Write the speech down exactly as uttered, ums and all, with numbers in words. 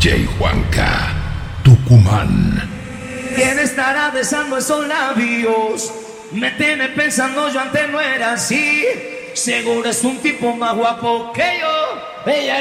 J. Juanca, Tucumán. ¿Quién estará besando esos labios? Me tiene pensando, yo antes no era así. Seguro es un tipo más guapo que yo. Ella